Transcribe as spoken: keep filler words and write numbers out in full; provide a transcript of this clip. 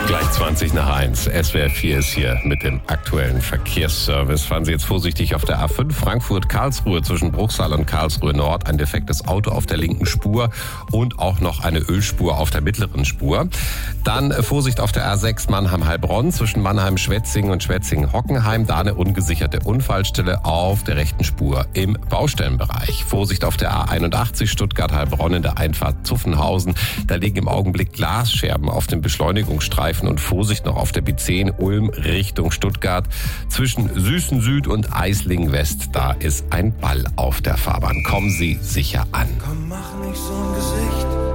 Gleich zwanzig nach eins. S W R vier ist hier mit dem aktuellen Verkehrsservice. Fahren Sie jetzt vorsichtig auf der A fünf Frankfurt-Karlsruhe zwischen Bruchsal und Karlsruhe Nord. Ein defektes Auto auf der linken Spur und auch noch eine Ölspur auf der mittleren Spur. Dann Vorsicht auf der A sechs Mannheim-Heilbronn zwischen Mannheim-Schwetzingen und Schwetzingen-Hockenheim. Da eine ungesicherte Unfallstelle auf der rechten Spur im Baustellenbereich. Vorsicht auf der A einundachtzig Stuttgart-Heilbronn in der Einfahrt Zuffenhausen. Da liegen im Augenblick Glasscherben auf dem Beschleunigungsstreifen. Und Vorsicht noch auf der B zehn Ulm Richtung Stuttgart. Zwischen Süßen Süd und Eisling West, da ist ein Ball auf der Fahrbahn. Kommen Sie sicher an. Komm, mach nicht so ein Gesicht.